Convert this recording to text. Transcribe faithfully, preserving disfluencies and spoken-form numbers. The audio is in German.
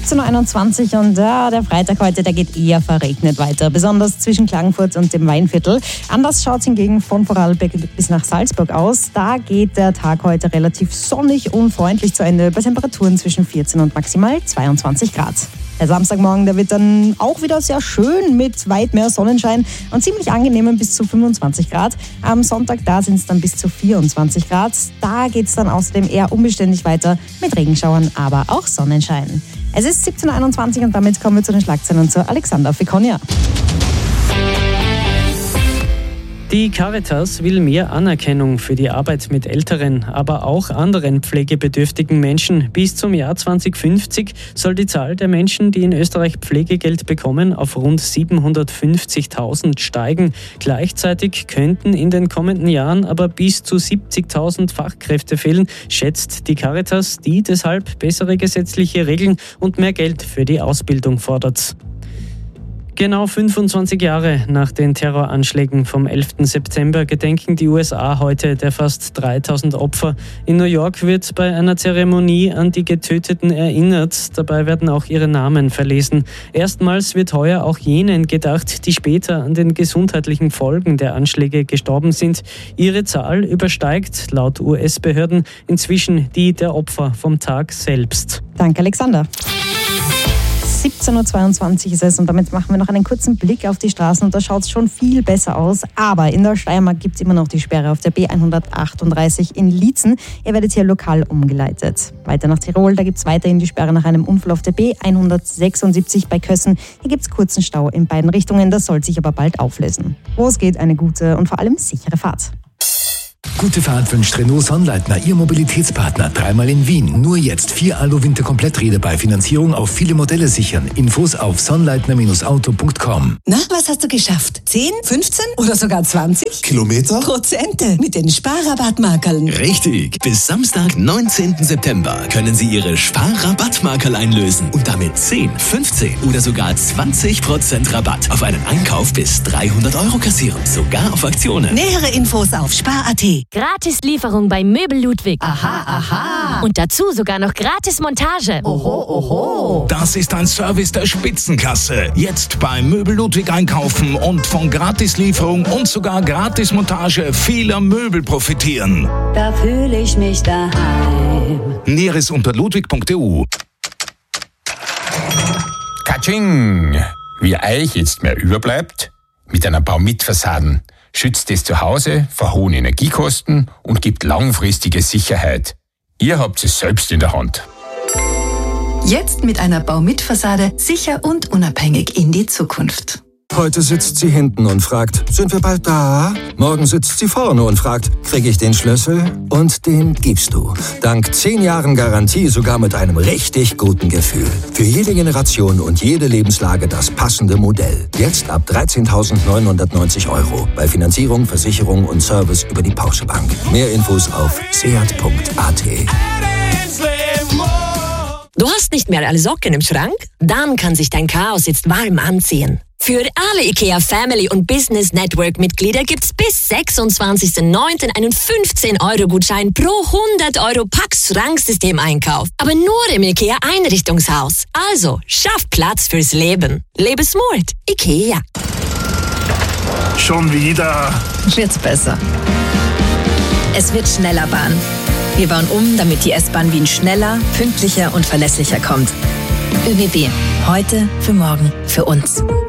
siebzehn Uhr einundzwanzig und ja, der Freitag heute, der geht eher verregnet weiter, besonders zwischen Klagenfurt und dem Weinviertel. Anders schaut es hingegen von Vorarlberg bis nach Salzburg aus. Da geht der Tag heute relativ sonnig und freundlich zu Ende, bei Temperaturen zwischen vierzehn und maximal zweiundzwanzig Grad. Der Samstagmorgen, der wird dann auch wieder sehr schön mit weit mehr Sonnenschein und ziemlich angenehmen bis zu fünfundzwanzig Grad. Am Sonntag, da sind es dann bis zu vierundzwanzig Grad. Da geht es dann außerdem eher unbeständig weiter mit Regenschauern, aber auch Sonnenschein. Es ist siebzehn Uhr einundzwanzig und damit kommen wir zu den Schlagzeilen und zu Alexander Fekonia. Die Caritas will mehr Anerkennung für die Arbeit mit älteren, aber auch anderen pflegebedürftigen Menschen. Bis zum Jahr zwanzig fünfzig soll die Zahl der Menschen, die in Österreich Pflegegeld bekommen, auf rund siebenhundertfünfzigtausend steigen. Gleichzeitig könnten in den kommenden Jahren aber bis zu siebzigtausend Fachkräfte fehlen, schätzt die Caritas, die deshalb bessere gesetzliche Regeln und mehr Geld für die Ausbildung fordert. Genau fünfundzwanzig Jahre nach den Terroranschlägen vom elften September gedenken die U S A heute der fast dreitausend Opfer. In New York wird bei einer Zeremonie an die Getöteten erinnert. Dabei werden auch ihre Namen verlesen. Erstmals wird heuer auch jenen gedacht, die später an den gesundheitlichen Folgen der Anschläge gestorben sind. Ihre Zahl übersteigt laut U S-Behörden inzwischen die der Opfer vom Tag selbst. Danke, Alexander. siebzehn Uhr zweiundzwanzig ist es und damit machen wir noch einen kurzen Blick auf die Straßen und da schaut es schon viel besser aus. Aber in der Steiermark gibt es immer noch die Sperre auf der B hundertachtunddreißig in Liezen. Ihr werdet hier lokal umgeleitet. Weiter nach Tirol, da gibt es weiterhin die Sperre nach einem Unfall auf der B hundertsechsundsiebzig bei Kössen. Hier gibt es kurzen Stau in beiden Richtungen, das soll sich aber bald auflösen. Wo es geht, eine gute und vor allem sichere Fahrt. Gute Fahrt wünscht Renault Sonnleitner, Ihr Mobilitätspartner. Dreimal in Wien. Nur jetzt vier Alu-Winter-Kompletträder bei Finanzierung auf viele Modelle sichern. Infos auf sonnleitner Auto punkt com. Na, was hast du geschafft? zehn, fünfzehn oder sogar zwanzig? Kilometer? Prozente mit den Sparrabattmarkerln. Richtig. Bis Samstag, neunzehnten September können Sie Ihre Sparrabattmarkerl einlösen und damit zehn, fünfzehn oder sogar zwanzig Prozent Rabatt auf einen Einkauf bis dreihundert Euro kassieren. Sogar auf Aktionen. Nähere Infos auf spar punkt a t. Gratis-Lieferung bei Möbel Ludwig. Aha, aha. Und dazu sogar noch Gratis-Montage. Oho, oho. Das ist ein Service der Spitzenklasse. Jetzt bei Möbel Ludwig einkaufen und von Gratislieferung und sogar Gratismontage vieler Möbel profitieren. Da fühle ich mich daheim. Näheres unter ludwig punkt e u. Katsching! Wie euch jetzt mehr überbleibt? Mit einer Baumit-Fassaden schützt es zu Hause vor hohen Energiekosten und gibt langfristige Sicherheit. Ihr habt es selbst in der Hand. Jetzt mit einer Baumit-Fassade sicher und unabhängig in die Zukunft. Heute sitzt sie hinten und fragt, sind wir bald da? Morgen sitzt sie vorne und fragt, kriege ich den Schlüssel? Und den gibst du. Dank zehn Jahren Garantie sogar mit einem richtig guten Gefühl. Für jede Generation und jede Lebenslage das passende Modell. Jetzt ab dreizehntausendneunhundertneunzig Euro. Bei Finanzierung, Versicherung und Service über die Porsche Bank. Mehr Infos auf seat punkt a t. Du hast nicht mehr alle Socken im Schrank? Dann kann sich dein Chaos jetzt warm anziehen. Für alle IKEA Family und Business Network Mitglieder gibt's bis sechsundzwanzigsten neunten einen fünfzehn Euro Gutschein pro hundert Euro Pax Schranksystem-Einkauf. Aber nur im IKEA Einrichtungshaus. Also, schaff Platz fürs Leben. Lebe smart. IKEA. Schon wieder. Wird's besser. Es wird schneller Bahn. Wir bauen um, damit die S-Bahn Wien schneller, pünktlicher und verlässlicher kommt. ÖBB. Heute, für morgen, für uns.